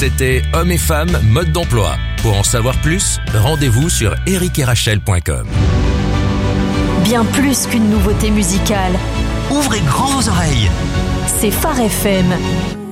C'était Hommes et femmes, mode d'emploi. Pour en savoir plus, rendez-vous sur ericerachel.com. Bien plus qu'une nouveauté musicale. Ouvrez grand vos oreilles. C'est Phare FM.